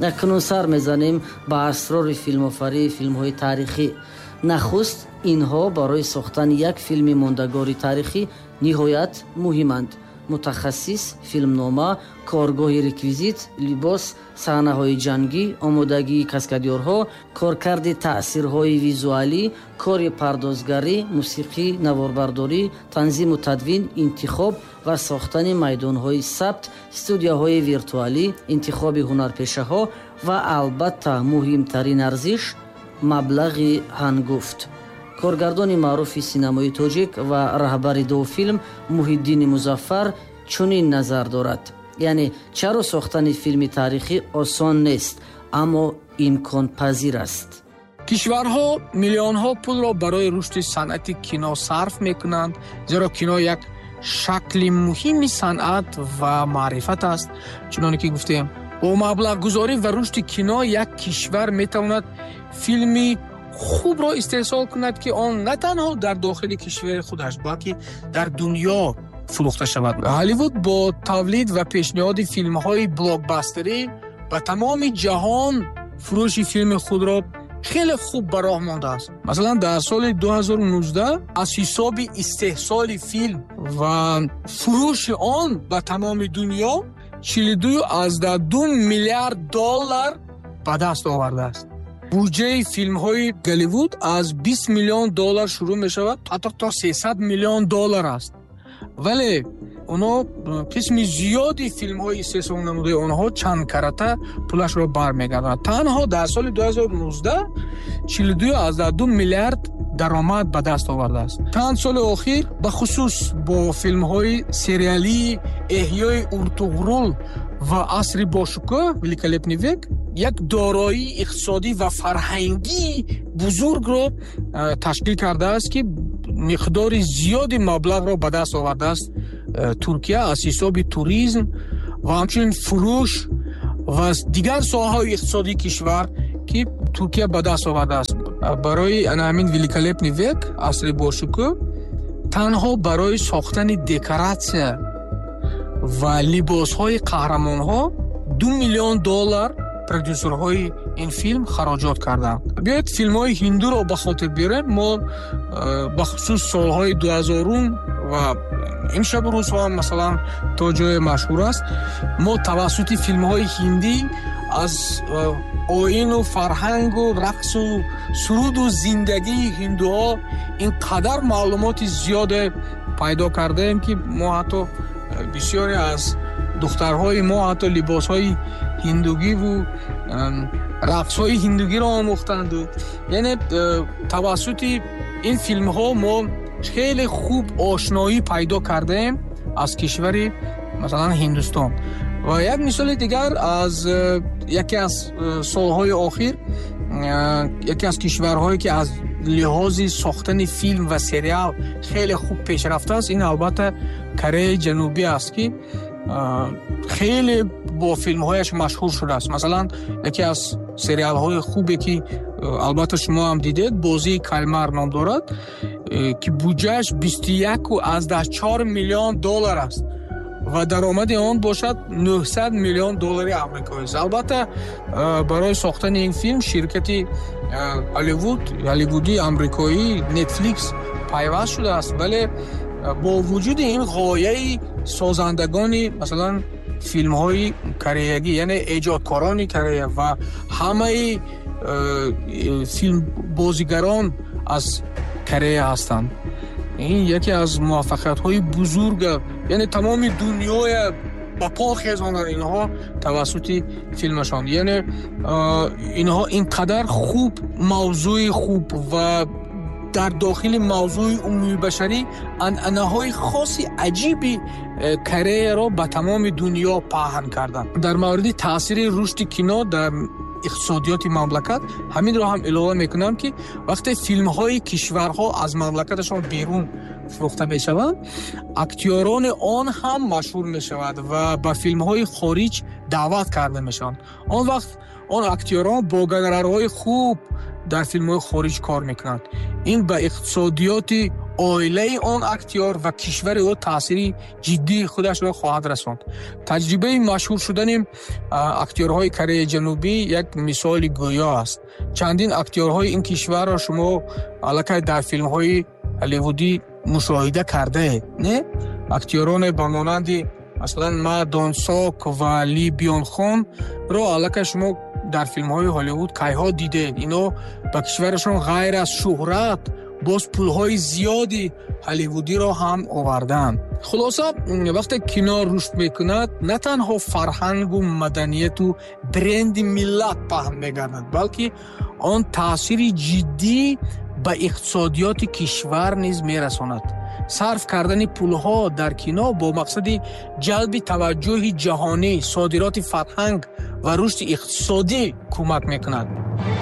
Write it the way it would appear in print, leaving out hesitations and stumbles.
акнун сар мезанем ба асрори филмофарии филмҳои тарихӣ. нахуст инҳо барои сохтани як филми мондагори тарихӣ ниҳоят муҳиманд. мутахассис, филмнома, коргоҳи реквизит, либос, саҳнаҳои ҷангӣ, омодагии каскадёрҳо, коркарди таъсирҳои визуалӣ, кори пардозгарӣ, мусиқӣ, наворбардорӣ, танзиму тадвин, интихоб ва сохтани майдонҳои сабт, студияҳои виртуалӣ, интихоби ҳунарпешаҳо ва албатта муҳимтарин арзиш маблағи ҳангуфт. коргардони маъруфи синамои тоҷик ва раҳбари Дофилм Муҳиддини Музаффар чунин назар дорад: яъне чаро сохтани филми тарихӣ осон нест, аммо имконпазир аст. кишварҳо миллионҳо пулро барои рушди санъати кино сарф мекунанд, зеро кино як шакли муҳими санъат ва маърифат аст. чуноне ки гуфтем, бо маблағгузорӣ ва рушди кино як кишвар метавонад филми хубро истеҳсол кунад, ки он на танҳо дар дохили кишвари худаш, балки дар дунё фурӯхта шавад. Ҳолливуд бо тавлид ва пешниҳоди филмҳои блокбастерӣ ба тамоми ҷаҳон фурӯши филми худро хеле хуб ба роҳ мондааст. Масалан, дар соли 2019 аз ҳисоби истеҳсоли филм ва фурӯши он ба тамоми дунё $42 миллиард ба даст овардааст. буҷаи филмҳои Голливуд аз $20 миллион шурӯъ мешавад то $300 миллион аст. вале онҳо қисми зиёди филмҳои истеҳсол намудаи онҳо чанд карата пулашро бармегардонад. танҳо дар соли 2019 $42 миллиард даромад ба даст овардааст. чанд соли охир ба хусус бо филмҳои сериалии эҳёи уртуғрул ва асри бошукӯҳ великолепный век як дороии иқтисодӣ ва фарҳангии бузургро ташкил кардааст, ки миқдори зиёди маблағро ба даст овардааст Туркия аз ҳисоби туризм ва ҳамчунин фурӯш ва дигар соҳаҳои иқтисодии кишвар, ки Туркия ба даст овардааст. барои ҳамин великолепный век асри бошукӯҳ танҳо барои сохтани декоратсия ва либосҳои қаҳрамонҳо $2 миллион продюсерҳои ин филм хароҷот карданд. биёед филмҳои ҳиндуро ба хотир биёрем. мо ба хусус солҳои 2000 ва имшабу рӯзҳо ҳам масалан то ҷое машҳур аст, мо тавассути филмҳои ҳиндӣ аз оину фарҳангу рақсу суруду зиндагии ҳиндуҳо ин қадар маълумоти зиёде пайдо кардаем, ки мо ҳатто бисёре аз духтарҳои мо ҳатто либосҳои ҳиндугиву рақсҳои ҳиндугиро омӯхтанду. яъне тавассути ин филмҳо мо хеле хуб ошноӣ пайдо кардаем аз кишвари масалан Ҳиндустон. ва як мисоли дигар аз яке аз солҳои охир, яке аз кишварҳое ки аз лиҳози сохтани филм ва сериал хеле хуб пешрафтааст, ин албатта Кореяи Ҷанубӣ аст, ки хеле бо филмҳояш машҳур шудааст. масалан, яке аз сериалҳои хубе, ки албатта шумо ҳам дидед, Бозии кальмар ном дорад, ки буҷааш $21.4 миллион аст ва даромади он бошад $900 миллион амрикоист. албатта барои сохтани ин филм ширкати ҳолливудии амрикоӣ Netflix пайваст шудааст. вале бо вуҷуди ин ғояи созандагони масалан филмҳои кореягӣ, яъне эҷодкорони Корея ва ҳамаи филмбозигарон аз Корея ҳастанд. ин яке аз муваффақиятҳои бузурга, яъне тамоми дунёя ба по хезонанд инҳо тавассути филмашон. яъне инҳо ин қадар хуб мавзӯи хуб ва дар дохили мавзӯи умумибашарӣ анъанаҳои хоси аҷиби Кореяро ба тамоми дунё паҳн карданд. дар мавриди таъсири рушди кино дар иқтисодиёти мамлакат ҳаминро ҳам илова мекунам, ки вақте филмҳои кишварҳо аз мамлакаташон берун фурӯхта мешаванд, актёрони он ҳам машҳур мешавад ва ба филмҳои хориҷ даъват карда мешаванд. он вақт он актёрон бо гонорарҳои хуб дар филмҳои хориҷ кор мекунанд. ин ба иқтисодиёти оилаи он актёр ва кишвари ӯ таъсири ҷиддии худашро хоҳад расонд. Таҷрибаи машҳур шудани актёрҳои Кореяи Ҷанубӣ як мисоли гӯё аст. Чандин актёрҳои ин кишварро шумо аллакай дар филмҳои ҳолливудӣ мушоҳида кардаед, не? Актёроне ба монанди масалан Ма Дон Сок ва Ли Бён Хонро аллакай шумо дар филмҳои Ҳолливуд кайҳо дидед. Ино ба кишварашон ғайр аз шӯҳрат боз пулҳои зиёди ҳолливудиро ҳам оварданд. Хулоса, вақте кино рушд мекунад, на танҳо фарҳангу маданияту бренди миллат паҳн мегардад, балки он таъсири ҷиддӣ ба иқтисодиёти кишвар низ мерасонад. сарф кардани пулҳо дар кино бо мақсади ҷалби таваҷҷӯҳи ҷаҳонӣ, содироти фарҳанг ва рушди иқтисодӣ кӯмак мекунад.